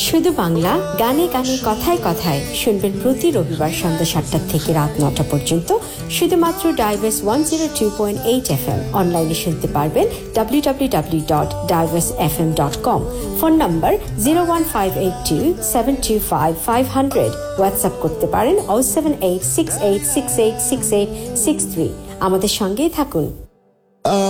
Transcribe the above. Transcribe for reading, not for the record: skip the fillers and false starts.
শুধু বাংলা, গানে গানে কথায় কথায় শুনবেন প্রতি রবিবার সন্ধ্যা 7টা থেকে রাত 9টা পর্যন্ত শুধুমাত্র ডাইভার্স 102.8 FM। অনলাইনে শুনতে পারবেন www.diversefm.com। Phone number 01582725500। হোয়াটসঅ্যাপ করতে পারেন 07868686863। আমাদের সঙ্গেই থাকুন।